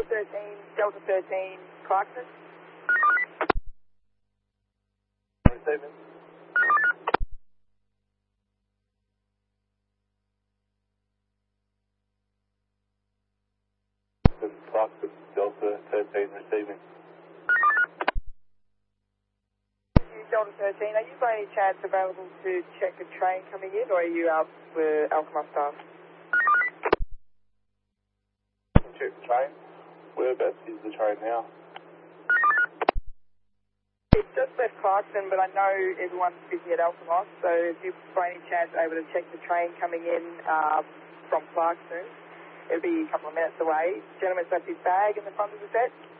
Delta 13, Clarkson. Receiving. Clarkson, Delta 13 receiving. Delta 13, are you by any chance available to check a train coming in, or are you out with Alkmaar staff? Check the train. Whereabouts is the train now? It's just left Clarkson, but I know everyone's busy at Alkmaar, so if you by any chance are able to check the train coming in from Clarkson, it'll be a couple of minutes away. Gentleman's left his bag in the front of the set.